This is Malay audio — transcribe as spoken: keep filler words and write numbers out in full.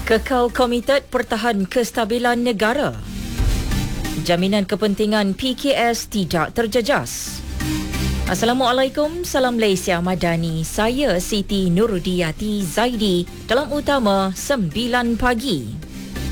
Kekal komited pertahan kestabilan negara. Jaminan kepentingan P K S tidak terjejas. Assalamualaikum, salam Malaysia Madani. Saya Siti Nurudiyati Zaidi dalam utama sembilan pagi.